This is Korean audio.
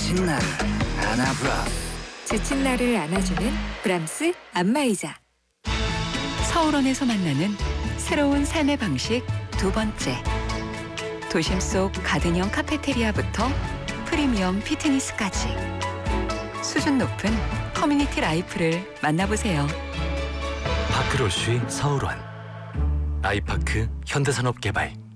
지친 나를 안아브라. 지친 나를 안아주는 브람스 안마의자. 서울원에서 만나는 새로운 삶의 방식 두 번째. 도심 속 가든형 카페테리아부터 프리미엄 피트니스까지 수준 높은 커뮤니티 라이프를 만나보세요. 파크로쉬 서울원, 아이파크 현대산업개발.